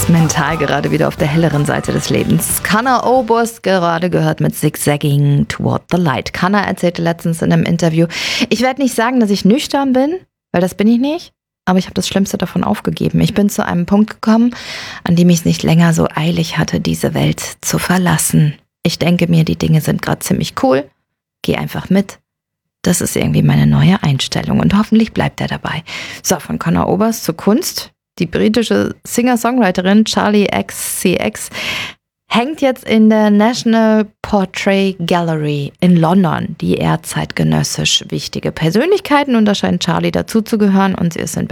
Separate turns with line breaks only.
ist mental gerade wieder auf der helleren Seite des Lebens. Conor Oberst gerade gehört mit Zigzagging Toward the Light. Conor erzählte letztens in einem Interview, ich werde nicht sagen, dass ich nüchtern bin, weil das bin ich nicht, aber ich habe das Schlimmste davon aufgegeben. Ich bin zu einem Punkt gekommen, an dem ich es nicht länger so eilig hatte, diese Welt zu verlassen. Ich denke mir, die Dinge sind gerade ziemlich cool. Geh einfach mit. Das ist irgendwie meine neue Einstellung und hoffentlich bleibt er dabei. So, von Conor Oberst zur Kunst. Die britische Singer-Songwriterin Charli XCX hängt jetzt in der National Portrait Gallery in London, die ehrt zeitgenössisch wichtige Persönlichkeiten und da scheint Charli dazu zu gehören und sie ist in